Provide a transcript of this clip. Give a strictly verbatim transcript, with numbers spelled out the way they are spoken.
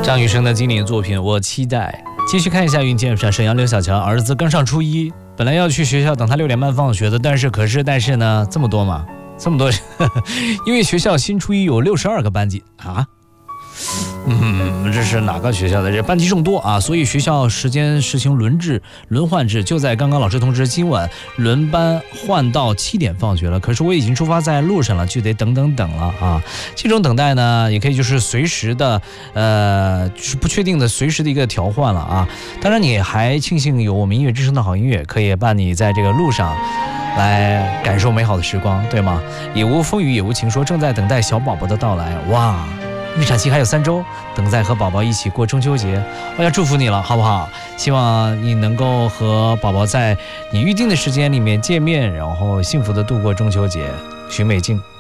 张雨生的经典作品《我期待》。继续看一下云剑上沈阳刘小乔儿子刚上初一，本来要去学校等他六点半放学的，但是可是但是呢，这么多嘛，这么多，因为学校新初一有六十二个班级啊。嗯，这是哪个学校的？这班级众多啊，所以学校时间实行轮制、轮换制。就在刚刚，老师通知今晚轮班换到七点放学了。可是我已经出发在路上了，就得等等等了啊。这种等待呢，也可以就是随时的，呃，就是不确定的随时的一个调换了啊。当然，你还庆幸有我们音乐之声的好音乐，可以伴你在这个路上来感受美好的时光，对吗？也无风雨也无晴说，正在等待小宝宝的到来。哇！预产期还有三周，等待和宝宝一起过中秋节，我要祝福你了，好不好？希望你能够和宝宝在你预定的时间里面见面，然后幸福的度过中秋节。许美静。